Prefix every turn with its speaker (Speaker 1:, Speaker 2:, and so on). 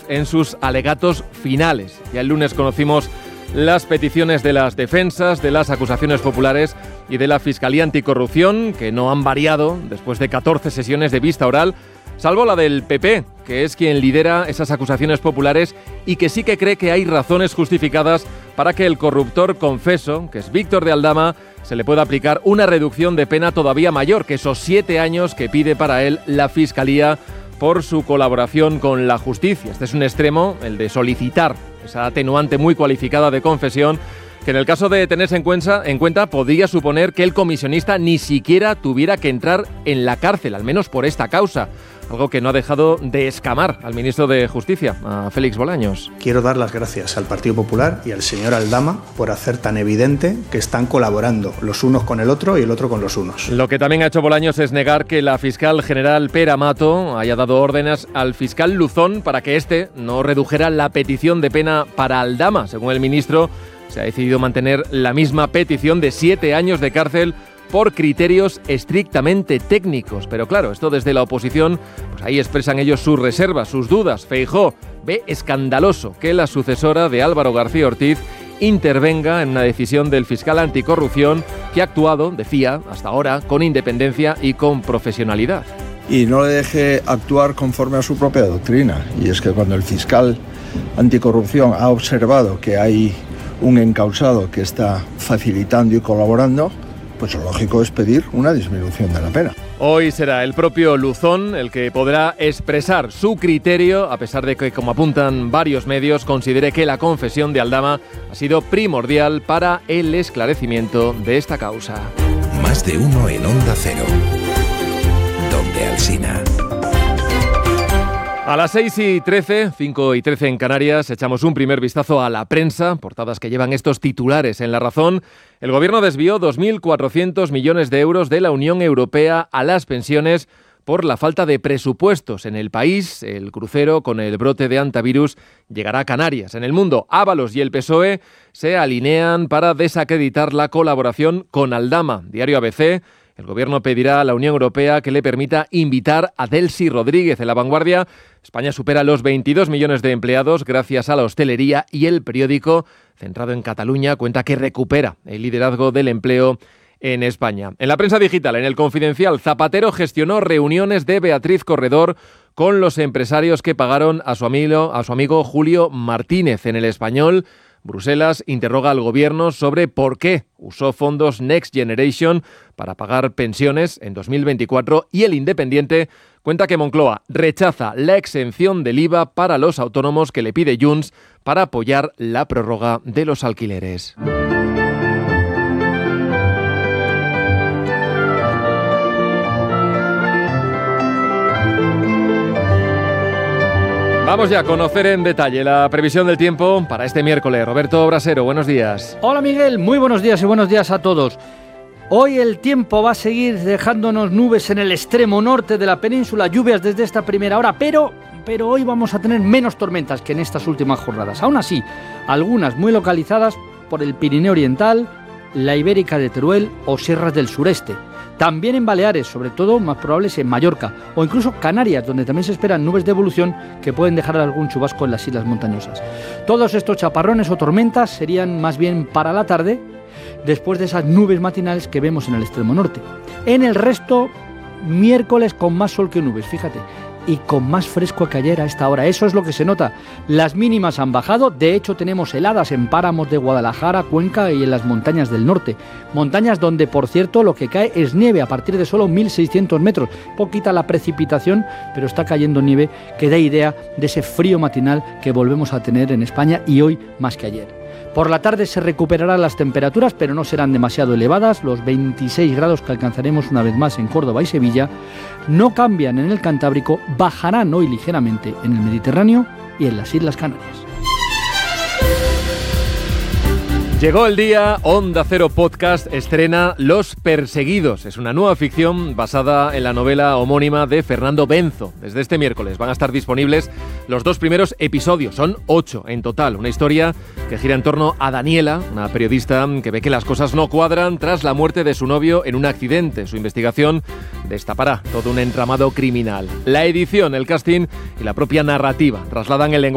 Speaker 1: en sus alegatos finales. Ya el lunes conocimos las peticiones de las defensas, de las acusaciones populares y de la Fiscalía Anticorrupción, que no han variado después de 14 sesiones de vista oral, salvo la del PP, que es quien lidera esas acusaciones populares y que sí que cree que hay razones justificadas para que el corruptor confeso, que es Víctor de Aldama, se le pueda aplicar una reducción de pena todavía mayor que esos 7 años que pide para él la Fiscalía por su colaboración con la justicia. Este es un extremo, el de solicitar esa atenuante muy cualificada de confesión, que en el caso de tenerse en cuenta podría suponer que el comisionista ni siquiera tuviera que entrar en la cárcel, al menos por esta causa. Algo que no ha dejado de escamar al ministro de Justicia, a Félix Bolaños.
Speaker 2: Quiero dar las gracias al Partido Popular y al señor Aldama por hacer tan evidente que están colaborando los unos con el otro y el otro con los unos.
Speaker 1: Lo que también ha hecho Bolaños es negar que la fiscal general Pere Amato haya dado órdenes al fiscal Luzón para que éste no redujera la petición de pena para Aldama. Según el ministro, se ha decidido mantener la misma petición de 7 años de cárcel por criterios estrictamente técnicos. Pero claro, esto desde la oposición, pues ahí expresan ellos sus reservas, sus dudas. Feijóo ve escandaloso que la sucesora de Álvaro García Ortiz intervenga en una decisión del fiscal anticorrupción que ha actuado, decía, hasta ahora, con independencia y con profesionalidad.
Speaker 3: Y no le deje actuar conforme a su propia doctrina. Y es que cuando el fiscal anticorrupción ha observado que hay un encausado que está facilitando y colaborando, pues lo lógico es pedir una disminución de la pena.
Speaker 1: Hoy será el propio Luzón el que podrá expresar su criterio, a pesar de que, como apuntan varios medios, considere que la confesión de Aldama ha sido primordial para el esclarecimiento de esta causa.
Speaker 4: Más de uno en Onda Cero. Donde Alsina.
Speaker 1: A las 6:13, 5:13 en Canarias, echamos un primer vistazo a la prensa, portadas que llevan estos titulares en La Razón. El Gobierno desvió 2.400 millones de euros de la Unión Europea a las pensiones por la falta de presupuestos en el país. El crucero con el brote de hantavirus llegará a Canarias. En El Mundo, Ábalos y el PSOE se alinean para desacreditar la colaboración con Aldama. Diario ABC. El Gobierno pedirá a la Unión Europea que le permita invitar a Delcy Rodríguez. En La Vanguardia, España supera los 22 millones de empleados gracias a la hostelería y El Periódico, centrado en Cataluña, cuenta que recupera el liderazgo del empleo en España. En la prensa digital, en El Confidencial, Zapatero gestionó reuniones de Beatriz Corredor con los empresarios que pagaron a su amigo Julio Martínez. En El Español, Bruselas interroga al Gobierno sobre por qué usó fondos Next Generation para pagar pensiones en 2024 y El Independiente cuenta que Moncloa rechaza la exención del IVA para los autónomos que le pide Junts para apoyar la prórroga de los alquileres. Vamos ya a conocer en detalle la previsión del tiempo para este miércoles. Roberto Brasero, buenos días.
Speaker 5: Hola Miguel, muy buenos días y buenos días a todos. Hoy el tiempo va a seguir dejándonos nubes en el extremo norte de la península, lluvias desde esta primera hora, pero hoy vamos a tener menos tormentas que en estas últimas jornadas. Aún así, algunas muy localizadas por el Pirineo Oriental, la Ibérica de Teruel o sierras del sureste. También en Baleares, sobre todo más probables en Mallorca o incluso Canarias, donde también se esperan nubes de evolución que pueden dejar algún chubasco en las islas montañosas. Todos estos chaparrones o tormentas serían más bien para la tarde, después de esas nubes matinales que vemos en el extremo norte. En el resto, miércoles con más sol que nubes, fíjate, y con más fresco que ayer a esta hora. Eso es lo que se nota. Las mínimas han bajado, de hecho tenemos heladas en páramos de Guadalajara, Cuenca y en las montañas del norte. Montañas donde, por cierto, lo que cae es nieve a partir de solo 1.600 metros. Poquita la precipitación, pero está cayendo nieve que da idea de ese frío matinal que volvemos a tener en España y hoy más que ayer. Por la tarde se recuperarán las temperaturas, pero no serán demasiado elevadas. Los 26 grados que alcanzaremos una vez más en Córdoba y Sevilla no cambian en el Cantábrico, bajarán hoy ligeramente en el Mediterráneo y en las Islas Canarias.
Speaker 1: Llegó el día, Onda Cero Podcast estrena Los Perseguidos. Es una nueva ficción basada en la novela homónima de Fernando Benzo. Desde este miércoles van a estar disponibles los 2 primeros episodios, son 8 en total. Una historia que gira en torno a Daniela, una periodista que ve que las cosas no cuadran tras la muerte de su novio en un accidente. Su investigación destapará todo un entramado criminal. La edición, el casting y la propia narrativa trasladan el lenguaje